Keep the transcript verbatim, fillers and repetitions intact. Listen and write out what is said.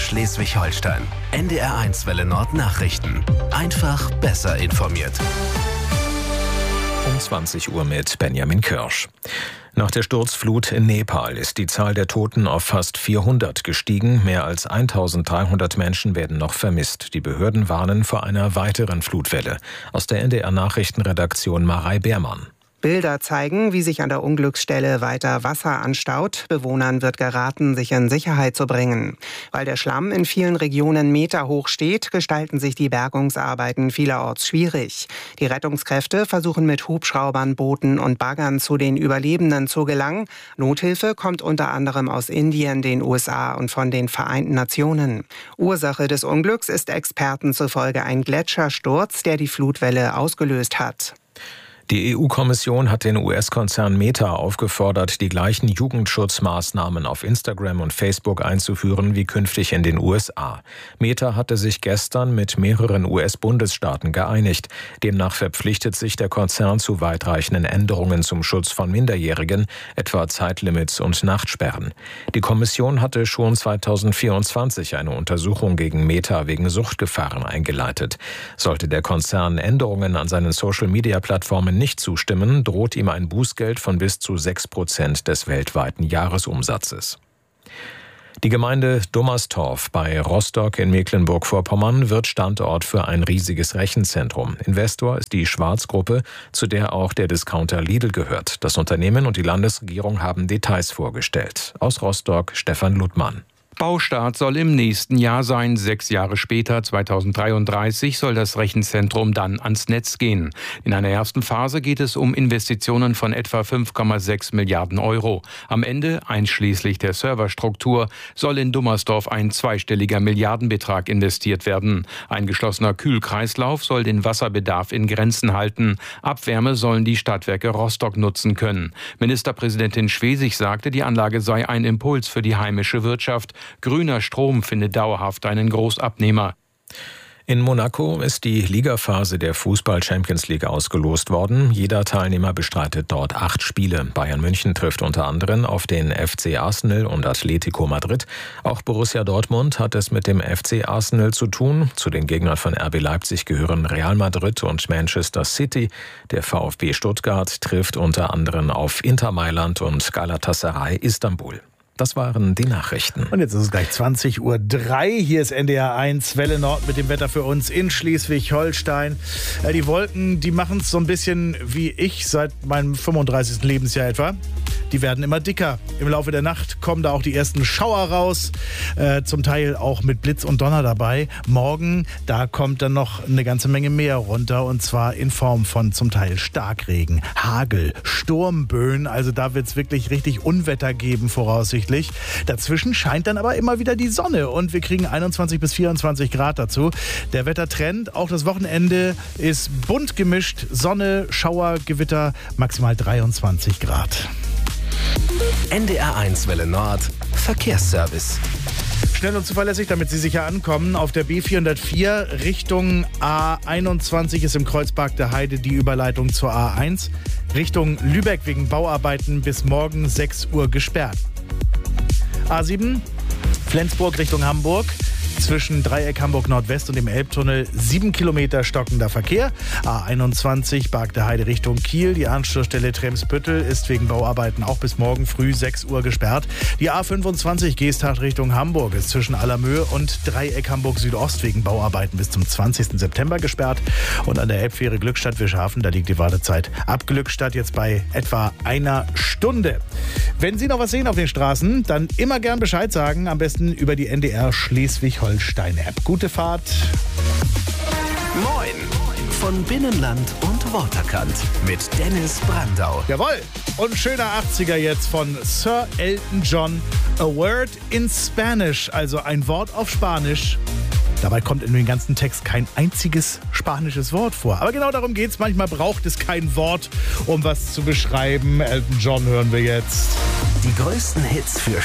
Schleswig-Holstein. N D R eins Welle Nord Nachrichten. Einfach besser informiert. Um zwanzig Uhr mit Benjamin Kirsch. Nach der Sturzflut in Nepal ist die Zahl der Toten auf fast vierhundert gestiegen. Mehr als eintausenddreihundert Menschen werden noch vermisst. Die Behörden warnen vor einer weiteren Flutwelle. Aus der N D R-Nachrichtenredaktion Marei Beermann. Bilder zeigen, wie sich an der Unglücksstelle weiter Wasser anstaut. Bewohnern wird geraten, sich in Sicherheit zu bringen. Weil der Schlamm in vielen Regionen meterhoch steht, gestalten sich die Bergungsarbeiten vielerorts schwierig. Die Rettungskräfte versuchen mit Hubschraubern, Booten und Baggern zu den Überlebenden zu gelangen. Nothilfe kommt unter anderem aus Indien, den U S A und von den Vereinten Nationen. Ursache des Unglücks ist Experten zufolge ein Gletschersturz, der die Flutwelle ausgelöst hat. Die E U-Kommission hat den U S-Konzern Meta aufgefordert, die gleichen Jugendschutzmaßnahmen auf Instagram und Facebook einzuführen wie künftig in den U S A. Meta hatte sich gestern mit mehreren U S-Bundesstaaten geeinigt. Demnach verpflichtet sich der Konzern zu weitreichenden Änderungen zum Schutz von Minderjährigen, etwa Zeitlimits und Nachtsperren. Die Kommission hatte schon zweitausendvierundzwanzig eine Untersuchung gegen Meta wegen Suchtgefahren eingeleitet. Sollte der Konzern Änderungen an seinen Social-Media-Plattformen nicht zustimmen, droht ihm ein Bußgeld von bis zu sechs Prozent des weltweiten Jahresumsatzes. Die Gemeinde Dummerstorf bei Rostock in Mecklenburg-Vorpommern wird Standort für ein riesiges Rechenzentrum. Investor ist die Schwarz-Gruppe, zu der auch der Discounter Lidl gehört. Das Unternehmen und die Landesregierung haben Details vorgestellt. Aus Rostock Stefan Ludmann. Baustart soll im nächsten Jahr sein. Sechs Jahre später, zweitausenddreiunddreißig, soll das Rechenzentrum dann ans Netz gehen. In einer ersten Phase geht es um Investitionen von etwa fünf Komma sechs Milliarden Euro. Am Ende, einschließlich der Serverstruktur, soll in Dummersdorf ein zweistelliger Milliardenbetrag investiert werden. Ein geschlossener Kühlkreislauf soll den Wasserbedarf in Grenzen halten. Abwärme sollen die Stadtwerke Rostock nutzen können. Ministerpräsidentin Schwesig sagte, die Anlage sei ein Impuls für die heimische Wirtschaft. Grüner Strom findet dauerhaft einen Großabnehmer. In Monaco ist die Ligaphase der Fußball-Champions League ausgelost worden. Jeder Teilnehmer bestreitet dort acht Spiele. Bayern München trifft unter anderem auf den F C Arsenal und Atletico Madrid. Auch Borussia Dortmund hat es mit dem F C Arsenal zu tun. Zu den Gegnern von R B Leipzig gehören Real Madrid und Manchester City. Der VfB Stuttgart trifft unter anderem auf Inter Mailand und Galatasaray Istanbul. Das waren die Nachrichten. Und jetzt ist es gleich zwanzig Uhr drei. Hier ist N D R eins Welle Nord mit dem Wetter für uns in Schleswig-Holstein. Die Wolken, die machen es so ein bisschen wie ich seit meinem fünfunddreißigsten Lebensjahr etwa. Die werden immer dicker. Im Laufe der Nacht kommen da auch die ersten Schauer raus. Äh, zum Teil auch mit Blitz und Donner dabei. Morgen, da kommt dann noch eine ganze Menge mehr runter. Und zwar in Form von zum Teil Starkregen, Hagel, Sturmböen. Also da wird es wirklich richtig Unwetter geben voraussichtlich. Dazwischen scheint dann aber immer wieder die Sonne und wir kriegen einundzwanzig bis vierundzwanzig Grad dazu. Der Wettertrend, auch das Wochenende, ist bunt gemischt. Sonne, Schauer, Gewitter, maximal dreiundzwanzig Grad. N D R eins Welle Nord, Verkehrsservice. Schnell und zuverlässig, damit Sie sicher ankommen. Auf der B vierhundertvier Richtung A einundzwanzig ist im Kreuzpark der Heide die Überleitung zur A eins. Richtung Lübeck wegen Bauarbeiten bis morgen sechs Uhr gesperrt. A sieben, Flensburg Richtung Hamburg. Zwischen Dreieck Hamburg Nordwest und dem Elbtunnel sieben Kilometer stockender Verkehr. A einundzwanzig Bark der Heide Richtung Kiel. Die Anschlussstelle Tremsbüttel ist wegen Bauarbeiten auch bis morgen früh sechs Uhr gesperrt. Die A fünfundzwanzig Geesthacht Richtung Hamburg ist zwischen Allermöhe und Dreieck Hamburg Südost wegen Bauarbeiten bis zum zwanzigsten September gesperrt. Und an der Elbfähre Glückstadt-Wischhafen, da liegt die Wartezeit ab Glückstadt jetzt bei etwa einer Stunde. Wenn Sie noch was sehen auf den Straßen, dann immer gern Bescheid sagen. Am besten über die N D R Schleswig-Holstein-App. Gute Fahrt. Moin von Binnenland und Waterkant mit Dennis Brandau. Jawohl. Und schöner achtziger jetzt von Sir Elton John. A word in Spanish, also ein Wort auf Spanisch. Dabei kommt in dem ganzen Text kein einziges spanisches Wort vor. Aber genau darum geht's. Manchmal braucht es kein Wort, um was zu beschreiben. Elton John hören wir jetzt. Die größten Hits für